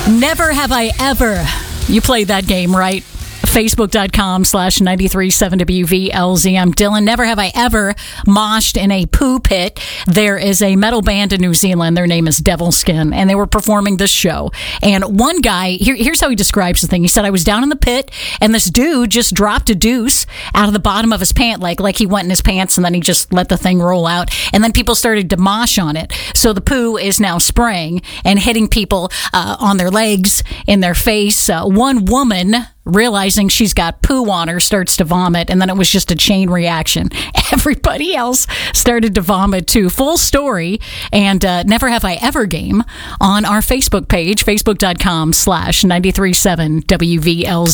Never have I ever. You played that game, right? Facebook.com/937WVLZ. I'm Dylan. Never have I ever moshed in a poo pit. There is a metal band in New Zealand. Their name is Devilskin, and they were performing this show. And one guy, here's how he describes the thing. He said, I was down in the pit, and this dude just dropped a deuce out of the bottom of his pant, like he went in his pants, and then he just let the thing roll out. And then people started to mosh on it. So the poo is now spraying and hitting people on their legs, in their face. One woman, realizing she's got poo on her, starts to vomit, and then it was just a chain reaction. Everybody else started to vomit too. Full story and Never Have I Ever game on our Facebook page, facebook.com/937WVLZ.